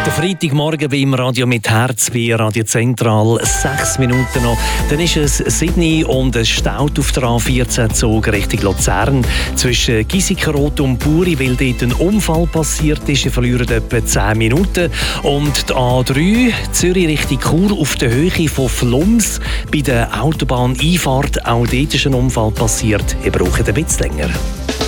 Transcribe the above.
Der Freitagmorgen beim Radio mit Herz bei Radio Zentral. 6 Minuten noch. Dann ist es Sydney und es staut auf der A14-Zug Richtung Luzern. Zwischen Giesikenrot und Buri, weil dort ein Unfall passiert ist. Ihr verliert etwa 10 Minuten. Und die A3 Zürich Richtung Chur auf der Höhe von Flums. Bei der Autobahneinfahrt, auch dort ist ein Unfall passiert. Ihr braucht ein bisschen länger.